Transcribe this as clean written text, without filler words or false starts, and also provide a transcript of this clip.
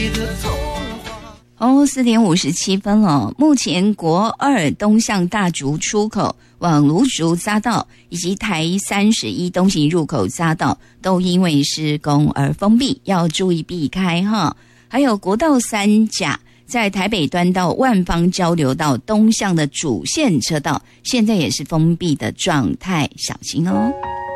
4:57了。目前国2东向大竹出口往芦竹匝道以及台31东行入口匝道都因为施工而封闭，要注意避开哈。还有国道3甲在台北端到万芳交流道东向的主线车道，现在也是封闭的状态，小心哦。